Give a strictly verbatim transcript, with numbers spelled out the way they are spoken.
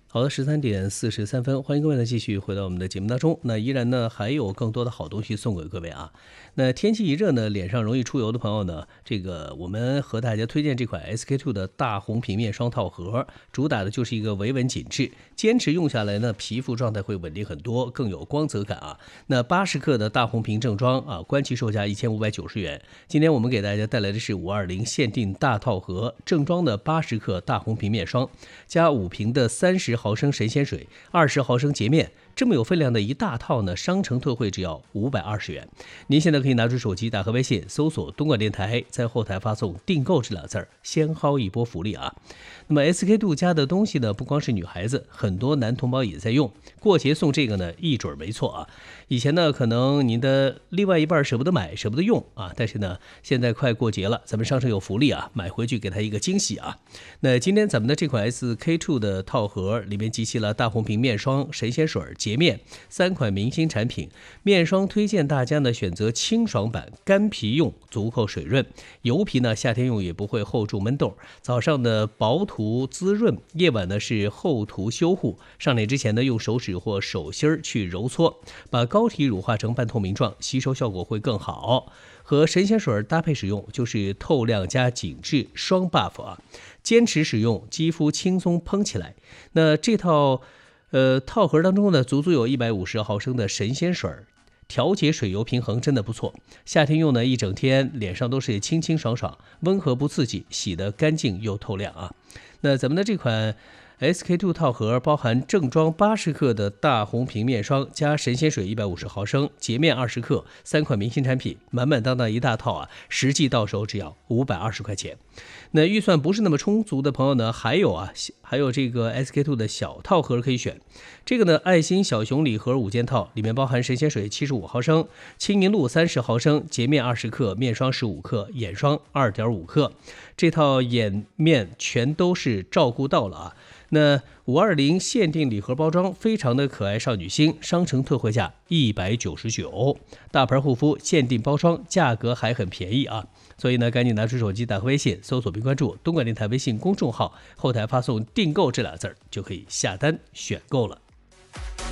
好的，十三点四十三分，欢迎各位呢继续回到我们的节目当中。那依然呢还有更多的好东西送给各位啊。那天气一热呢，脸上容易出油的朋友呢，这个我们和大家推荐这款 S K two 的大红平面霜套盒，主打的就是一个维稳紧致，坚持用下来呢，皮肤状态会稳定很多，更有光泽感啊。那八十克的大红瓶正装啊，官旗售价一千五百九十元。今天我们给大家带来的是五二零限定大套盒，正装的八十克大红平面霜，加五瓶的三十毫升神仙水，二十毫升洁面，这么有分量的一大套呢，商城特惠只要五百二十元。您现在可以拿出手机，打开微信，搜索东莞电台，在后台发送订购这俩字儿，先薅一波福利啊。那么 S K two 家的东西呢，不光是女孩子，很多男同胞也在用，过节送这个呢，一准没错啊。以前呢，可能您的另外一半舍不得买，舍不得用啊，但是呢，现在快过节了，咱们商城有福利啊，买回去给他一个惊喜啊。那今天咱们的这款 S K two 的套盒里面集齐了大红瓶面霜、神仙水、洁面三款明星产品。面霜推荐大家呢选择清爽版，干皮用足够水润，油皮呢夏天用也不会厚住闷痘，早上的薄涂滋润，夜晚呢是厚涂修护。上脸之前呢用手指或手心去揉搓，把膏体乳化成半透明状，吸收效果会更好。和神仙水搭配使用就是透亮加紧致双 buff 啊，坚持使用肌肤轻松嘭起来。那这套呃套盒当中呢，足足有一百五十毫升的神仙水，调节水油平衡真的不错。夏天用呢一整天，脸上都是清清爽爽，温和不刺激，洗得干净又透亮啊。那咱们的这款S K two 套盒包含正装八十克的大红瓶面霜，加神仙水一百五十毫升，洁面二十克，三款明星产品，满满当当一大套啊！实际到手只要五百二十块钱。那预算不是那么充足的朋友呢，还有啊，还有这个 S K two 的小套盒可以选。这个呢，爱心小熊礼盒五件套，里面包含神仙水七十五毫升，青柠露三十毫升，洁面二十克，面霜十五克，眼霜二点五克。这套眼面全都是照顾到了啊。那五二零限定礼盒包装非常的可爱少女心，商城特惠价一百九十九，大牌护肤限定包装，价格还很便宜啊！所以呢，赶紧拿出手机，打开微信，搜索并关注东莞电台微信公众号，后台发送订购这俩字儿，就可以下单选购了。